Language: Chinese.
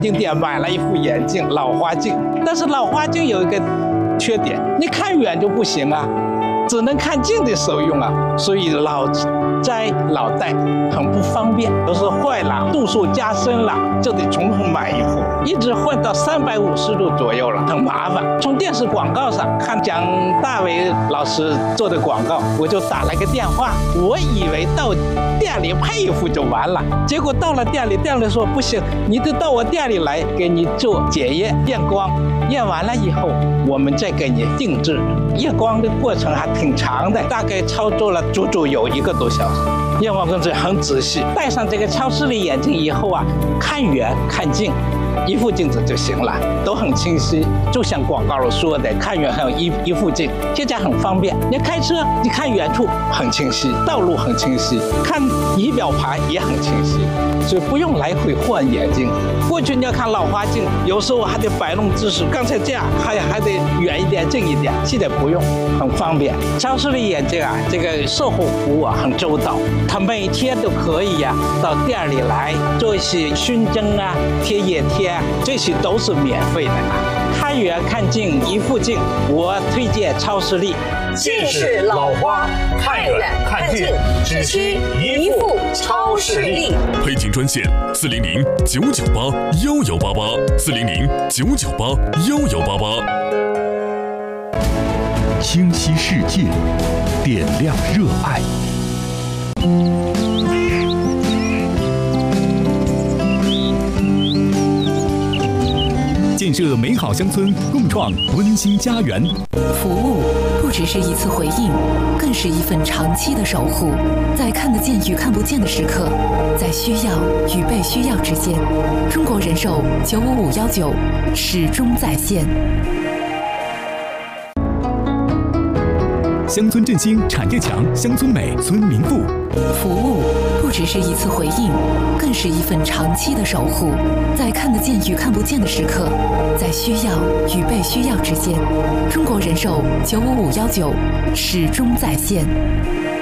镜店买了一副眼镜，老花镜。但是老花镜有一个缺点，你看远就不行啊，只能看近的时候用啊，所以老摘老戴很不方便，都是坏了，度数加深了，就得重新买一副，一直换到350度左右了，很麻烦。从电视广告上看蒋大为老师做的广告，我就打了个电话，我以为到店里配一副就完了，结果到了店里，店里说不行，你得到我店里来给你做检验验光，验完了以后我们再给你定制。验光的过程还挺长的，大概操作了足足有1个多小时。验光工程很仔细，戴上这个超视力眼镜以后啊，看远看近一副镜子就行了，都很清晰，就像广告里说的，看远还有一副镜，现在很方便。你开车，你看远处很清晰，道路很清晰，看仪表盘也很清晰，所以不用来回换眼镜。过去你要看老花镜，有时候还得摆弄姿势，刚才这样还得远一点、近一点，现在不用，很方便。超视力眼镜啊，这个售后服务啊很周到，他每天都可以呀到店里来做一些熏蒸啊、贴眼贴。这些都是免费的啊！看远看近一副镜，我推荐超视力。 近视老花，看远看近，只需一副超视力。 配镜专线400-998-1188，400-998-1188。 清晰世界，点亮热爱。 建设美好乡村，共创温馨家园。 服务不只是一次回应，更是一份长期的守护。在看得见与看不见的时刻，在需要与被需要之间，中国人寿95519始终在线。 乡村振兴，产业强，乡村美，村民富。 服务不只是一次回应，更是一份长期的守护。在看得见与看不见的时刻，在需要与被需要之间，中国人寿95519始终在线。